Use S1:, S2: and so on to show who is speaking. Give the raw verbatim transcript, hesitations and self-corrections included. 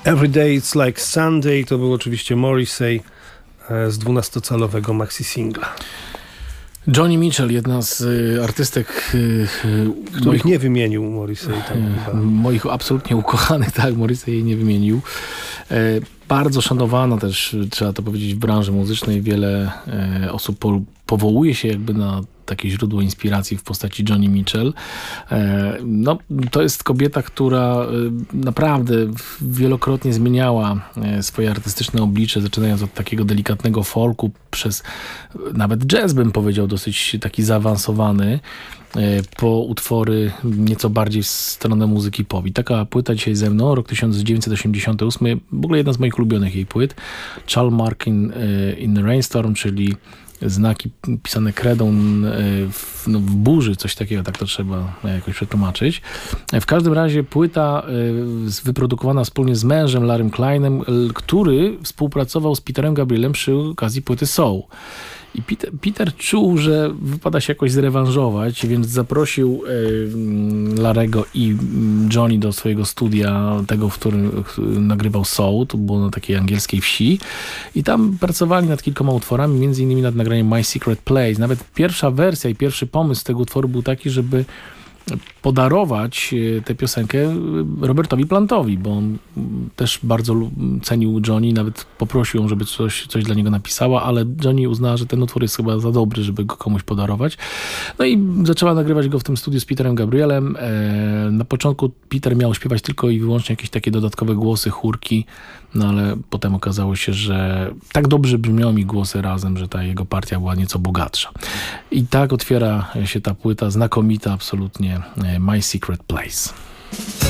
S1: Every Day It's Like Sunday to był oczywiście Morrissey z dwunastocalowego maxi singla.
S2: Johnny Mitchell, jedna z y, artystek, y,
S1: których moich, nie wymienił Morrissey. Tam
S2: y, moich absolutnie ukochanych, tak, Morrissey jej nie wymienił. Y, bardzo szanowana też, trzeba to powiedzieć, w branży muzycznej. Wiele y, osób po, powołuje się jakby na takie źródło inspiracji w postaci Johnny Mitchell. No, to jest kobieta, która naprawdę wielokrotnie zmieniała swoje artystyczne oblicze, zaczynając od takiego delikatnego folku, przez nawet jazz, bym powiedział, dosyć taki zaawansowany, po utwory nieco bardziej w stronę muzyki pop. I taka płyta dzisiaj ze mną, rok tysiąc dziewięćset osiemdziesiąty ósmy, w ogóle jedna z moich ulubionych jej płyt, Chal Mark in, in Rainstorm, czyli znaki pisane kredą w, no, w burzy, coś takiego, tak to trzeba jakoś przetłumaczyć. W każdym razie płyta wyprodukowana wspólnie z mężem Larrym Kleinem, który współpracował z Peterem Gabrielem przy okazji płyty Soul. I Peter, Peter czuł, że wypada się jakoś zrewanżować, więc zaprosił y, Larego i Johnny do swojego studia, tego, w którym nagrywał Soul. To było na takiej angielskiej wsi. I tam pracowali nad kilkoma utworami, między innymi nad nagraniem My Secret Place. Nawet pierwsza wersja i pierwszy pomysł tego utworu był taki, żeby podarować tę piosenkę Robertowi Plantowi, bo on też bardzo cenił Johnny, nawet poprosił ją, żeby coś, coś dla niego napisała, ale Johnny uznała, że ten utwór jest chyba za dobry, żeby go komuś podarować. No i zaczęła nagrywać go w tym studiu z Peterem Gabrielem. Na początku Peter miał śpiewać tylko i wyłącznie jakieś takie dodatkowe głosy, chórki, no ale potem okazało się, że tak dobrze brzmią mi głosy razem, że ta jego partia była nieco bogatsza. I tak otwiera się ta płyta, znakomita absolutnie, My Secret Place.